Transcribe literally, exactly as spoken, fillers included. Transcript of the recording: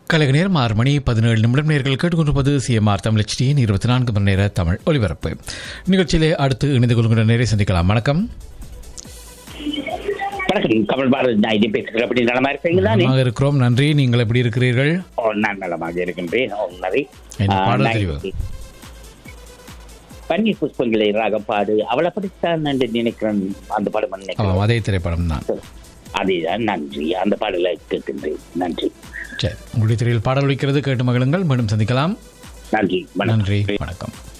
கலைக நேரம் ஆறு மணி பதினேழு நிமிடம் நேர்கள் கேட்டுக்கொண்டிருப்பது சிஎம்ஆர் தமிழ் ஹெச்டியின் இருபத்தி நான்கு மணி நேர தமிழ் ஒலிபரப்பு நிகழ்ச்சியிலே அடுத்து இணைந்து கொள்கின்ற நேரை சந்திக்கலாம். வணக்கம். வணக்கம் கமல் பாரத். நான் இதை பேசுகிறேன். அப்படி நலமா இருக்கீங்களா? நலமாக இருக்கிறோம், நன்றி. நீங்கள் எப்படி இருக்கிறீர்கள்? ஓ, நான் நலமாக இருக்கின்றேன். நன்றி. பாடல் தெரிவு பன்னீர் புஷ்பங்களை ராகப்பாடு அவளை படித்தான் என்று நினைக்கிறேன். அந்த படம் நினைக்கிறேன். அதே திரைப்படம் தான். அதேதான். நன்றி. அந்த பாடலை கேட்கின்றேன். நன்றி. சரி, உங்களுடைய திரையில் பாடல் வைக்கிறது கேட்டு மகிழுங்கள். மீண்டும் சந்திக்கலாம். நன்றி. நன்றி, வணக்கம்.